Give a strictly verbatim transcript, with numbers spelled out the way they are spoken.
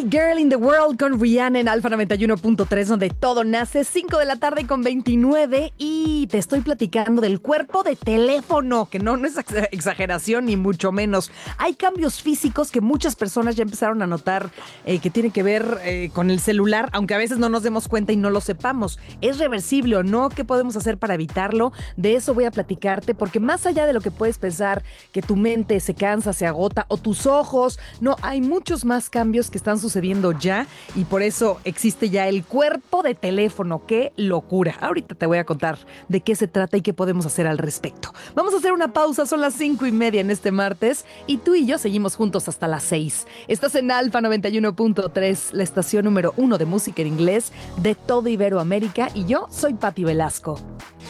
Only Girl in the World con Rihanna en Alfa noventa y uno punto tres, donde todo nace. Cinco de la tarde con veintinueve, y te estoy platicando del cuerpo de teléfono, que no, no es exageración ni mucho menos. Hay cambios físicos que muchas personas ya empezaron a notar eh, que tienen que ver eh, con el celular, aunque a veces no nos demos cuenta y no lo sepamos. ¿Es reversible o no? ¿Qué podemos hacer para evitarlo? De eso voy a platicarte, porque más allá de lo que puedes pensar, que tu mente se cansa, se agota, o tus ojos, no, hay muchos más cambios que están sucediendo ya, y por eso existe ya el cuerpo de teléfono. ¡Qué locura! Ahorita te voy a contar de qué se trata y qué podemos hacer al respecto. Vamos a hacer una pausa, son las cinco y media en este martes, y tú y yo seguimos juntos hasta las seis. Estás en Alfa noventa y uno punto tres, la estación número uno de música en inglés de todo Iberoamérica, y yo soy Pati Velasco.